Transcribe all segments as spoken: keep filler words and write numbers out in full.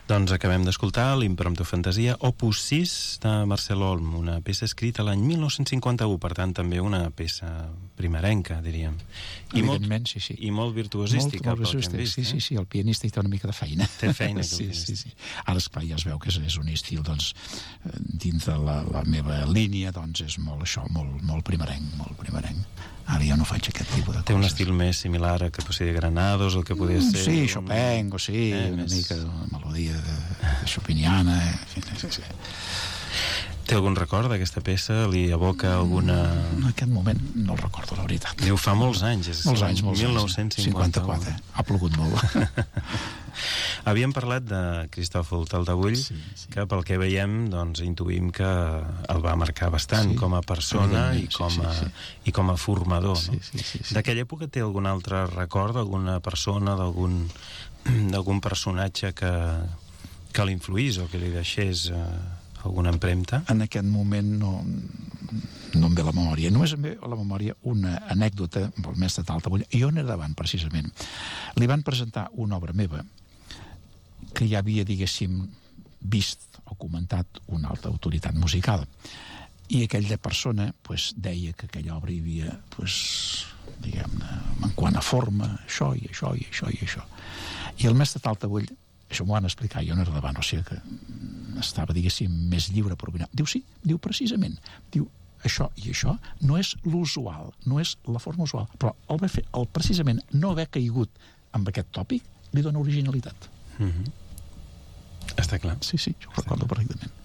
Doncs acabem d'escoltar l'Impromptu Fantasia Opus sis de Marcel Olm, una peça escrita l'any mil nou-cents cinquanta-u, per tant també una peça primerenca, diríem. I Evidentment, molt, sí, sí. I molt virtuosística, molt, molt pel que hem vist. Sí, sí, sí, el pianista hi té una mica de feina. Té feina, sí, sí, sí. Ara, esclar, ja es veu que és, és un estil, doncs, dins de la, la meva línia, doncs, és molt això, molt, molt primerenc, molt primerenc. Ara ja no faig aquest tipus de coses. Té un estil més similar a que podia ser Granados, el que podia ser... Sí, un... Chopin, o sí, eh, una més... mica de melodia de, de chopiniana, en fi, sí, sí. Té algun record d'aquesta peça? Li evoca alguna... En aquest moment no el recordo, la veritat. Diu, fa molts anys. És molts anys, molts mil nou-cents cinquanta-u. cinquanta-quatre. Ha plogut molt. Havíem parlat de Cristòfol Taldebull, sí, sí. que pel que veiem, doncs, intuïm que el va marcar bastant sí, com a persona i com a, sí, sí, sí. i com a formador. Sí, no? sí, sí, sí. D'aquella època té algun altre record d'alguna persona, d'algun d'algun personatge que, que l'influís o que li deixés... Eh, alguna empremta? En aquest moment no, no em ve la memòria. Només em ve a la memòria una anècdota amb el mestre Taldebull. Jo n'era davant, precisament. Li van presentar una obra meva que ja havia, diguéssim, vist o comentat una altra autoritat musical. I aquella persona pues, deia que aquella obra hi havia, pues, diguem-ne, en quant a forma, això i això i això i això. I el mestre Taldebull, això m'ho van explicar, jo no era davant, o sigui que estava, diguéssim, més lliure per opinar. Diu, sí, diu precisament, diu, això i això no és l'usual, no és la forma usual, però el, fer, el precisament no haver caigut amb aquest tòpic li dona originalitat. Mm-hmm. Està clar. Sí, sí, jo ho recordo perfectament.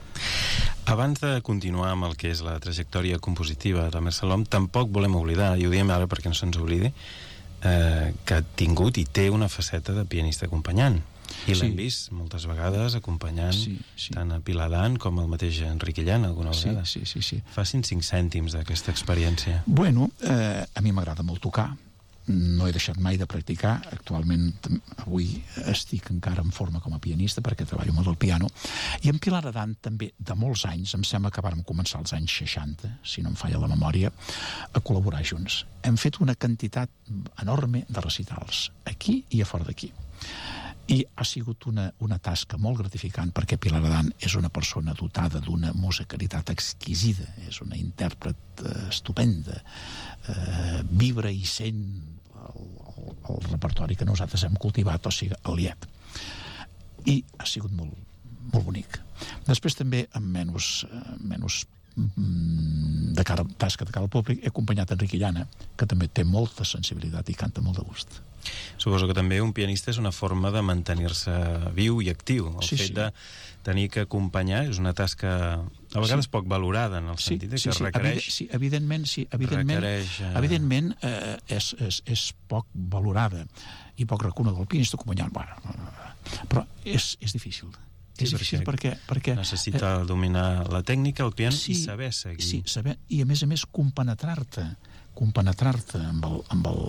Abans de continuar amb el que és la trajectòria compositiva de Marcel Olm, tampoc volem oblidar, i ho diem ara perquè no se'ns oblidi, eh, que ha tingut i té una faceta de pianista acompanyant. I l'hem sí. vist moltes vegades acompanyant sí, sí. tant a Pilar Dan com el mateix Enric Illan alguna vegada. Sí, sí, sí, sí. Facin cinc cèntims d'aquesta experiència. Bueno, eh, a mi m'agrada molt tocar, no he deixat mai de practicar, actualment avui estic encara en forma com a pianista perquè treballo molt al piano, i en Pilar Dan també de molts anys, em sembla que vàrem començar als anys seixanta, si no em falla la memòria, a col·laborar junts. Hem fet una quantitat enorme de recitals, aquí i a fora d'aquí. I ha sigut una, una tasca molt gratificant perquè Pilar Dan és una persona dotada d'una musicalitat exquisida, és una intèrpret eh, estupenda, eh, vibra i sent el, el, el repertori que nosaltres hem cultivat, o sigui, el Lied. I ha sigut molt, molt bonic. Després també, amb menys, menys de cara, tasca de cara al públic, he acompanyat Enric Illana, que també té molta sensibilitat i canta molt de gust. Suposo que també un pianista és una forma de mantenir-se viu i actiu. El sí, fet sí. de tenir que acompanyar és una tasca a vegades sí. poc valorada, en el sí, sentit de sí, que sí, requereix... Sí, evidentment, sí, evidentment, requereix, uh... evidentment eh, és, és, és poc valorada i poc reconeguda. El pianista acompanyant, bueno, però és, és difícil. Sí, és difícil perquè, perquè... Necessita eh, dominar la tècnica, el piano, sí, i saber seguir. Sí, saber, i a més a més compenetrar-te, compenetrar-te amb el, amb el,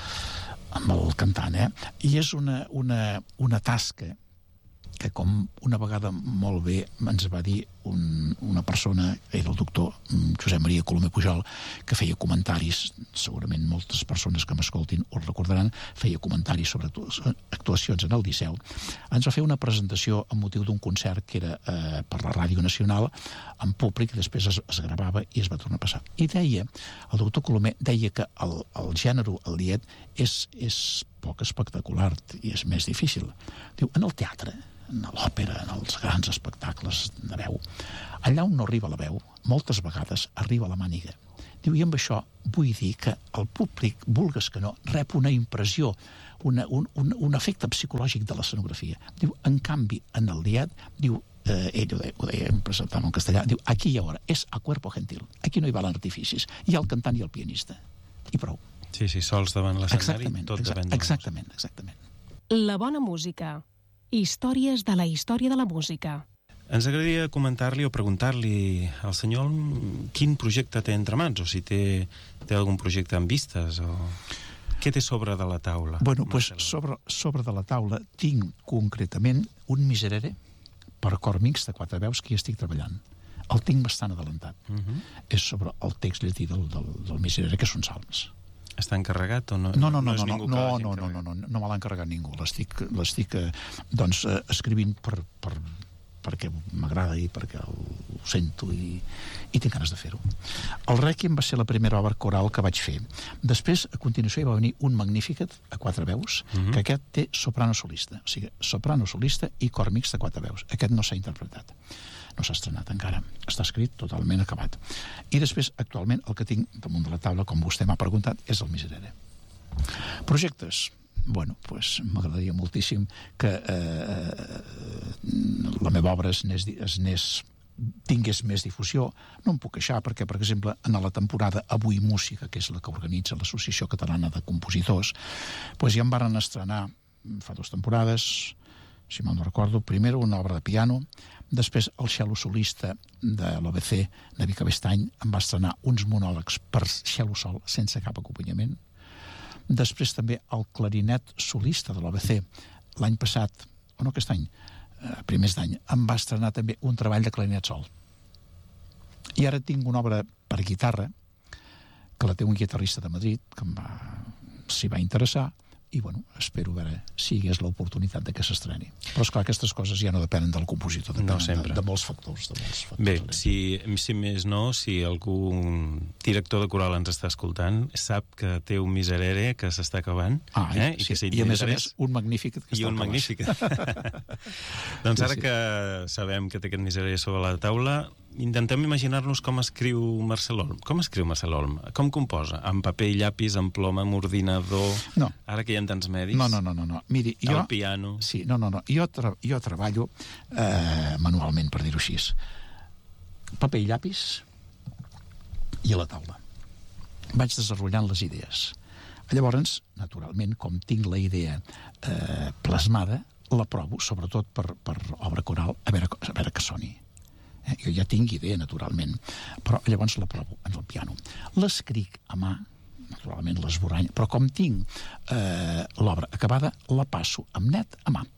amb el cantant, eh? I és una, una, una tasca que, com una vegada molt bé ens va dir un, una persona, era el doctor Josep Maria Colomer Pujol, que feia comentaris, segurament moltes persones que m'escoltin ho recordaran, feia comentaris sobre actuacions en el Liceu. Ens va fer una presentació amb motiu d'un concert que era eh, per la Ràdio Nacional, en públic, després es, es gravava i es va tornar a passar. I deia, el doctor Colomer deia que el, el gènere, el Lied, és, és poc espectacular i és més difícil. Diu, en el teatre, en l'òpera, en els grans espectacles de veu, allà on no arriba la veu, moltes vegades arriba la màniga. Diu, i amb això vull dir que el públic, vulgues que no, rep una impressió, una, un, un, un efecte psicològic de l'escenografia. Diu, en canvi, en el Lied, diu, eh, ell ho deia, ho deia presentant en castellà, diu, aquí i ara, és a cuerpo gentil, aquí no hi valen artificis, hi ha el cantant i el pianista, i prou. Sí, sí, sols davant l'escenari, tot exa davant de exactament, exactament. La bona música. Històries de la història de la música. Ens agradaria comentar-li o preguntar-li al senyor quin projecte té entre mans, o si té, té algun projecte en vistes, o què té sobre de la taula? Bueno, pues sobre, sobre de la taula tinc concretament un miserere per cor mixt de quatre veus que hi estic treballant. El tinc bastant adelantat. Uh-huh. És sobre el text llatí del, del, del miserere, que són salms. Està encarregat o no? No, no, no, és no, ningú no, que no, l'hagi no, no, encarregat? no, no, no me l'ha encarregat ningú. L'estic, l'estic eh, doncs, eh, escrivint per, per, perquè m'agrada i perquè el, ho sento i, i tinc ganes de fer-ho. El Rèquiem va ser la primera obra coral que vaig fer. Després, a continuació, hi va venir un Magnificat a quatre veus, Mhm. que aquest té soprano solista. O sigui, soprano solista i cor mixt de quatre veus. Aquest no s'ha interpretat. No s'ha estrenat encara. Està escrit totalment acabat. I després, actualment, el que tinc damunt de la taula, com vostè m'ha preguntat, és el Miserere. Projectes. Bueno, pues, m'agradaria moltíssim que eh, la meva obra es n'és, es n'és, tingués més difusió. No em puc queixar perquè, per exemple, en la temporada Avui Música, que és la que organitza l'Associació Catalana de Compositors, pues ja em varen estrenar fa dues temporades, si mal no recordo, primer una obra de piano, després el cello solista de l'O B C de Vicabestany em va estrenar uns monòlegs per cello sol sense cap acompanyament. Després també el clarinet solista de l'O B C l'any passat, o no aquest any, a primers d'any, em va estrenar també un treball de clarinet sol. I ara tinc una obra per guitarra que la té un guitarrista de Madrid que em va, s'hi va interessar, i bueno, espero veure si hi hagués l'oportunitat de que s'estreni. Però esclar, aquestes coses ja no depenen del compositor, depenen No sempre. de, de molts factors. De molts factors Bé, si, si més no, si algun director de coral ens està escoltant, sap que té un Miserere que s'està acabant, ah, eh? sí, I, que si i a més a interès- més un Magnificat que i està un al calaix. magnífic. Doncs ara Sí, sí. que sabem que té aquest Miserere sobre la taula, intentem imaginar-nos com escriu Marcel Olm. Com escriu Marcel Olm? Com composa? Amb paper i llapis, amb ploma, amb ordinador? No. Ara que hi ha tants medis? No, no, no, no, no. Miri, jo... El piano? Sí, no, no, no. Jo, tra jo treballo eh, manualment, per dir-ho així. Paper i llapis i a la taula. Vaig desenvolupant les idees. Llavors, naturalment, com tinc la idea eh, plasmada, la provo, sobretot per, per obra coral, a veure, a veure que soni. Eh? Jo ja tinc idea, naturalment, però llavors la provo en el piano. L'escric a mà, naturalment l'esborrany, però com tinc eh, l'obra acabada, la passo amb net a mà.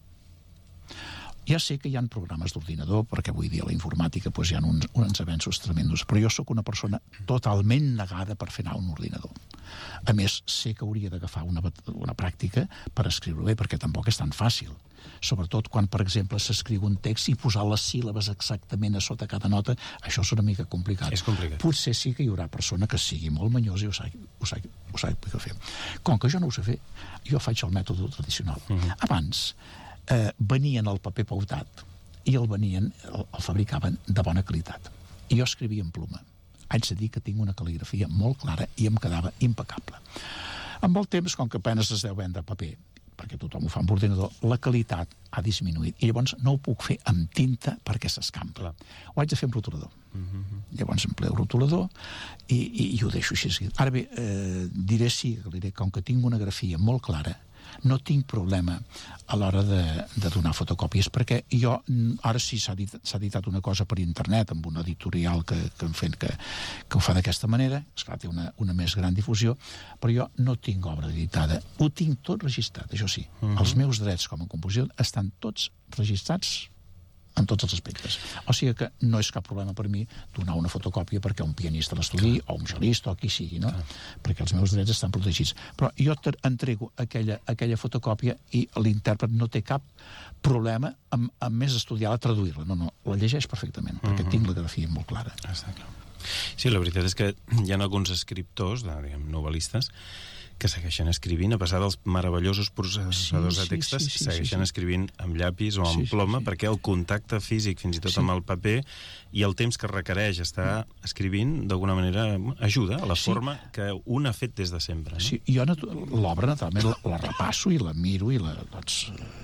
Ja sé que hi ha programes d'ordinador, perquè avui dia la informàtica pues, hi ha uns, uns avenços tremendos, però jo sóc una persona totalment negada per fer anar un ordinador. A més, sé que hauria d'agafar una, una pràctica per escriure bé, perquè tampoc és tan fàcil. Sobretot quan, per exemple, s'escriu un text i posar les síl·labes exactament a sota cada nota, això és una mica complicat. És complicat. Potser sí que hi haurà persona que sigui molt manyosa i ho sàpiga, ho sàpiga, ho sàpiga fer. Com que jo no ho sé fer, jo faig el mètode tradicional. Mm-hmm. Abans, eh, venien el paper pautat i el venien, el, el fabricaven de bona qualitat. I jo escrivia en ploma. Haig de dir que tinc una cal·ligrafia molt clara i em quedava impecable. Amb el temps, com que apenes es deu vendre paper, perquè tothom ho fa amb ordinador, la qualitat ha disminuït. I llavors no ho puc fer amb tinta perquè s'escampa. Ho haig de fer amb rotulador. Mm-hmm. Llavors empleo rotulador i, i, i ho deixo així. Ara bé, eh, diré sí, diré, com que tinc una grafia molt clara, no tinc problema a l'hora de, de donar fotocòpies, perquè jo, ara sí s'ha dit, s'ha editat una cosa per internet, amb un editorial que, que, en fet, que, que ho fa d'aquesta manera, esclar, té una, una més gran difusió, però jo no tinc obra editada. Ho tinc tot registrat, això sí. Uh-huh. Els meus drets com a compositor estan tots registrats en tots els aspectes. O sigui que no és cap problema per mi donar una fotocòpia perquè un pianista l'estudi, o un cellista, o qui sigui, no? Clar. Perquè els meus drets estan protegits. Però jo entrego aquella, aquella fotocòpia i l'intèrpret no té cap problema amb, amb més estudiar-la, traduir-la. No, no, la llegeix perfectament, uh-huh. perquè tinc la grafia molt clara. Està clar. Sí, la veritat és que hi ha alguns escriptors, diguem, novel·listes, que segueixen escrivint, a pesar dels meravellosos processadors sí, sí, de textos, sí, sí, segueixen sí, sí. escrivint amb llapis o amb sí, ploma, sí, sí. perquè el contacte físic, fins i tot sí. amb el paper, i el temps que requereix estar escrivint, d'alguna manera, ajuda a la sí. forma que un ha fet des de sempre. No? Sí, jo l'obra, naturalment, la, la repasso i la miro i la, doncs,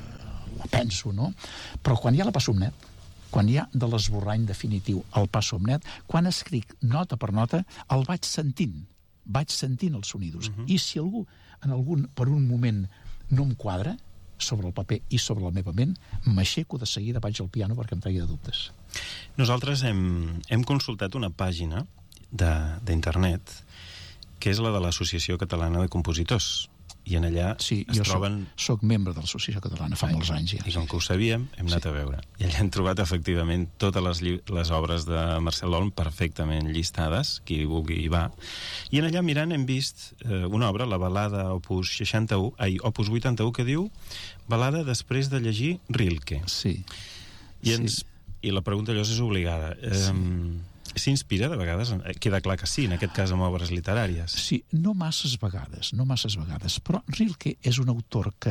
la penso, no? Però quan ja la passo amb net, quan hi ha de l'esborrany definitiu el passo amb net, quan escric nota per nota, el vaig sentint. vaig sentint els sonidos. Uh-huh. I si algú, en algun, per un moment, no em quadra sobre el paper i sobre la meva ment, m'aixeco de seguida, vaig al piano perquè em tregui de dubtes. Nosaltres hem, hem consultat una pàgina d'internet que és la de l'Associació Catalana de Compositors. i en allà sí, es jo troben... soc, soc membre de l'Associació Catalana fa molts anys ja. I com que ho sabíem, hem anat sí. a veure. I allà hem trobat, efectivament, totes les, les obres de Marcel Olm perfectament llistades, qui vulgui hi va. I en allà, mirant, hem vist eh, una obra, la balada opus seixanta-u, ai, opus vuitanta-u, que diu balada després de llegir Rilke. Sí. I, ens, sí. I la pregunta, allò, és obligada. Sí. Um, S'inspira, de vegades? Queda clar que sí, en aquest cas amb obres literàries. Sí, no masses vegades, no masses vegades, però Rilke és un autor que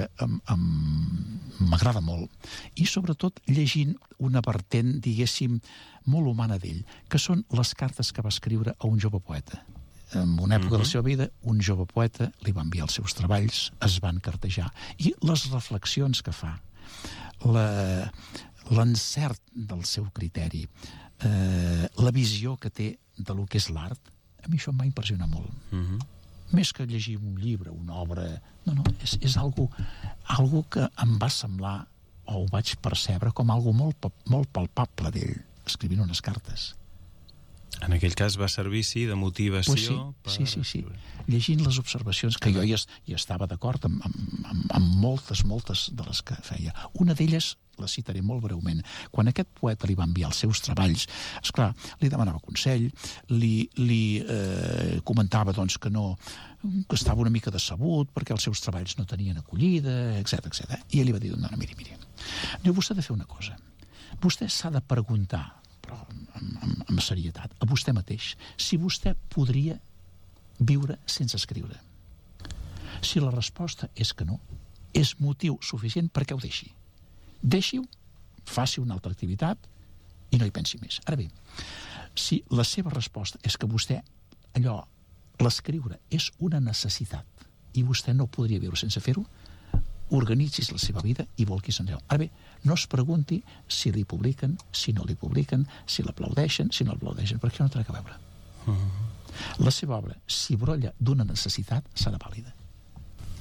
m'agrada molt, i sobretot llegint una vertent, diguéssim, molt humana d'ell, que són les cartes que va escriure a un jove poeta. En una època uh-huh. de la seva vida, un jove poeta li va enviar els seus treballs, es van cartejar, i les reflexions que fa, la, l'encert del seu criteri, eh, la visió que té de lo que és l'art, a mi això em va impressionar molt. Uh-huh. Més que llegir un llibre, una obra... No, no, és, és algo, algo que em va semblar, o ho vaig percebre, com algo molt, molt palpable d'ell, escrivint unes cartes. En aquell cas va servir, sí, de motivació... Pues sí, per... sí, sí, sí. Llegint les observacions, que jo hi, es, hi estava d'acord amb, amb, amb, amb moltes, moltes de les que feia. Una d'elles, la citaré molt breument, quan aquest poeta li va enviar els seus treballs, esclar, li demanava consell, li, li eh, comentava doncs, que no que estava una mica decebut perquè els seus treballs no tenien acollida, etcètera etcètera. I ell li va dir, no, no, miri, miri, diu, vostè ha de fer una cosa. Vostè s'ha de preguntar, però amb, amb, amb serietat, a vostè mateix, si vostè podria viure sense escriure. Si la resposta és que no, és motiu suficient perquè ho deixi. Deixi-ho, faci una altra activitat i no hi pensi més. Ara bé, si la seva resposta és que vostè, allò, l'escriure és una necessitat i vostè no podria viure sense fer-ho, organitzis la seva vida i volquis en allò. Ara bé, no es pregunti si li publiquen, si no li publiquen, si l'aplaudeixen, si no l'aplaudeixen, perquè no té res a veure. Uh-huh. La seva obra, si brolla d'una necessitat, serà vàlida.